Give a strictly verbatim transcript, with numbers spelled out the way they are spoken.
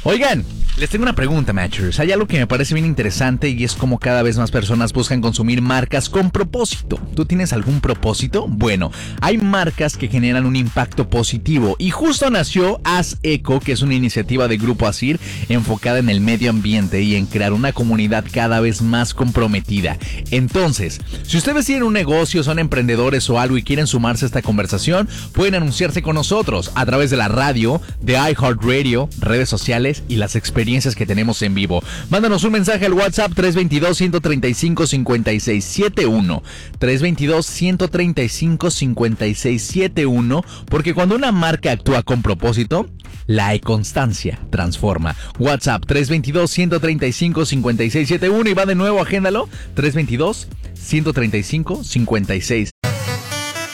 Oigan, les tengo una pregunta, Matchers. Hay algo que me parece bien interesante y es como cada vez más personas buscan consumir marcas con propósito. ¿Tú tienes algún propósito? Bueno, hay marcas que generan un impacto positivo y justo nació Haz Eco, que es una iniciativa de Grupo Asir enfocada en el medio ambiente y en crear una comunidad cada vez más comprometida. Entonces, si ustedes tienen un negocio, son emprendedores o algo y quieren sumarse a esta conversación, pueden anunciarse con nosotros a través de la radio, de iHeartRadio, redes sociales y las experiencias que tenemos en vivo. Mándanos un mensaje al WhatsApp tres dos dos, uno tres cinco, cinco seis siete uno. tres dos dos, uno tres cinco, cinco seis siete uno, porque cuando una marca actúa con propósito, la constancia transforma. WhatsApp tres dos dos, uno tres cinco, cinco seis siete uno y va de nuevo, agéndalo. tres dos dos, uno tres cinco, cinco seis